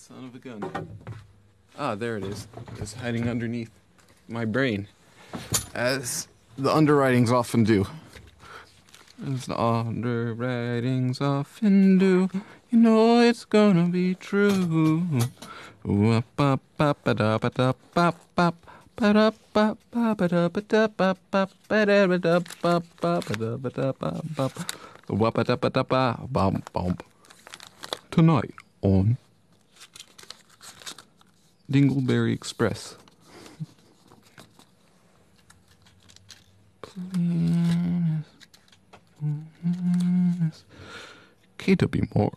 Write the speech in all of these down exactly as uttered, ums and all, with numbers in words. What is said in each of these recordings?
Son of a gun. Ah, there it is. It's hiding underneath my brain, as the underwritings often do. As the underwritings often do. You know it's gonna be true. Tonight on Dingleberry Express. K W Moore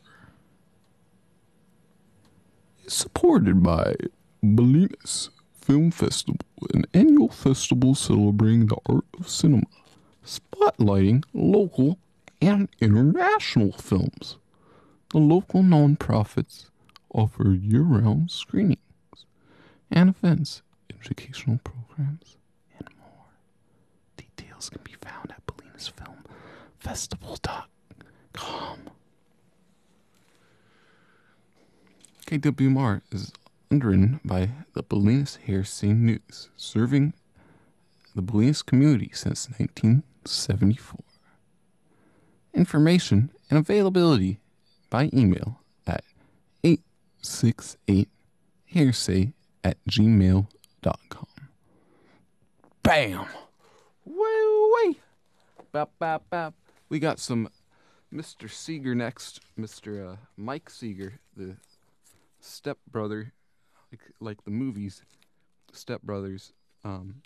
is supported by Bolinas Film Festival, an annual festival celebrating the art of cinema, spotlighting local and international films. The local nonprofits offer year-round screenings and events, educational programs, and more. Details can be found at bolinas film festival dot com. K W M R is underwritten by the Bolinas Hearsay News, serving the Bolinas community since nineteen seventy-four. Information and availability by email at eight six eight hearsay at gmail dot com. Bam! Woo-wee! Bop, bop, bop. We got some Mister Seeger next. Mister Uh, Mike Seeger, the stepbrother, like, like the movies, Step Brothers. Um,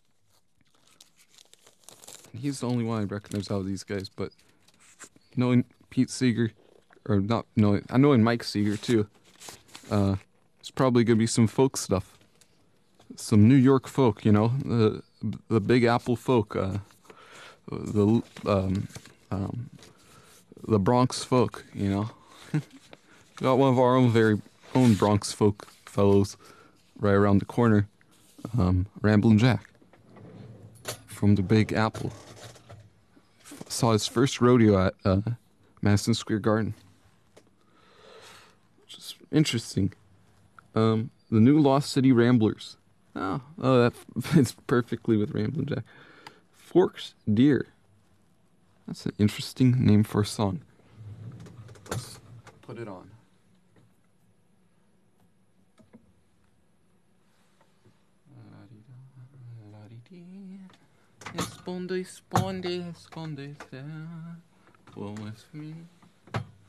he's the only one I recognize out of these guys, but knowing Pete Seeger, or not knowing, I know Mike Seeger too. Uh, it's probably gonna be some folk stuff, some New York folk, you know, the the Big Apple folk, uh, the um, um, the Bronx folk, you know. Got one of our own very own Bronx folk fellows right around the corner, um, Ramblin' Jack from the Big Apple. Saw his first rodeo at uh, Madison Square Garden. Just interesting. Um, the new Lost City Ramblers. Oh, oh, that fits perfectly with Ramblin' Jack. Forked Deer. That's an interesting name for a song. Let's put it on. Esconde, esconde, esconde, pues me